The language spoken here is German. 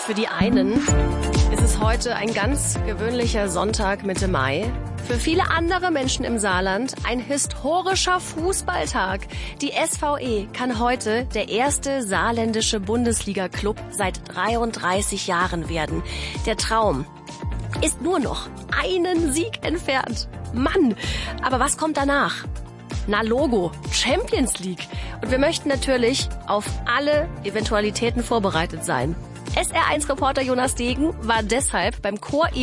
Für die einen ist es heute ein ganz gewöhnlicher Sonntag Mitte Mai. Für viele andere Menschen im Saarland ein historischer Fußballtag. Die SVE kann heute der erste saarländische Bundesliga-Club seit 33 Jahren werden. Der Traum ist nur noch einen Sieg entfernt. Mann, aber was kommt danach? Na Logo, Champions League. Und wir möchten natürlich auf alle Eventualitäten vorbereitet sein. SR1-Reporter Jonas Degen war deshalb beim Chor